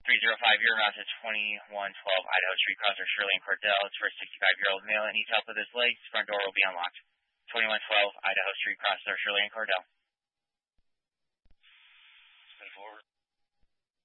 305, you're out to 2112 Idaho Street, crosser Shirley and Cordell. It's for a 65-year-old male that needs help with his legs. Front door will be unlocked. 2112 Idaho Street, crosser Shirley and Cordell.